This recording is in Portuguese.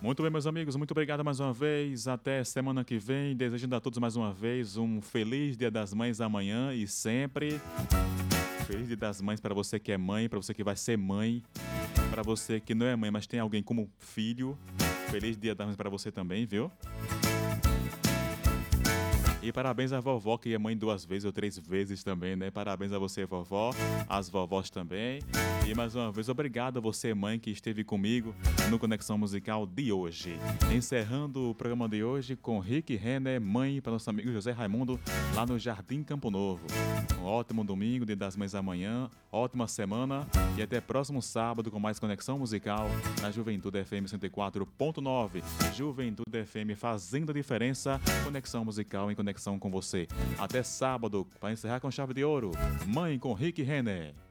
Muito bem, meus amigos, muito obrigado mais uma vez. Até semana que vem. Desejando a todos mais uma vez um feliz Dia das Mães amanhã e sempre. Feliz Dia das Mães para você que é mãe, para você que vai ser mãe, para você que não é mãe, mas tem alguém como filho. Feliz Dia das Mães para você também, viu? E parabéns à vovó, que é mãe 2 vezes ou 3 vezes também, né? Parabéns a você, vovó, às vovós também. E mais uma vez, obrigado a você, mãe, que esteve comigo no Conexão Musical de hoje. Encerrando o programa de hoje com Rick Renner, mãe, para nosso amigo José Raimundo, lá no Jardim Campo Novo. Um ótimo domingo, Dia das Mães amanhã, ótima semana e até próximo sábado com mais Conexão Musical na Juventude FM 104.9. Juventude FM fazendo a diferença, Conexão Musical em conexão com você. Até sábado, para encerrar com chave de ouro, Mãe com Rick Renner.